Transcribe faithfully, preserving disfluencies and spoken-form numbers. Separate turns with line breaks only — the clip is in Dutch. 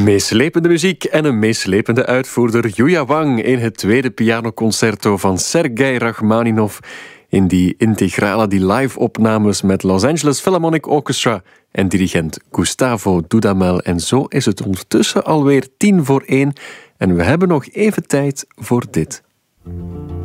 Meeslepende muziek en een meeslepende uitvoerder, Yuya Wang, in het tweede pianoconcerto van Sergei Rachmaninov, in die integrale, die live-opnames met Los Angeles Philharmonic Orchestra en dirigent Gustavo Dudamel. En zo is het ondertussen alweer tien voor één en we hebben nog even tijd voor dit.